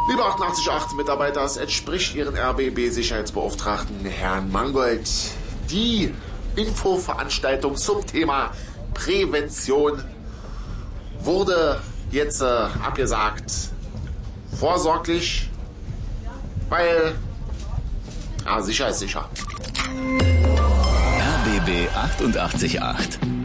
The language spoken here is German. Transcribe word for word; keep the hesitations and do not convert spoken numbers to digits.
Liebe achtundachtzig Komma acht Mitarbeiter, es entspricht Ihren R B B-Sicherheitsbeauftragten Herrn Mangold. Die Infoveranstaltung zum Thema Prävention wurde jetzt äh, abgesagt. Vorsorglich, weil ah, sicher ist sicher. R B B achtundachtzig Komma acht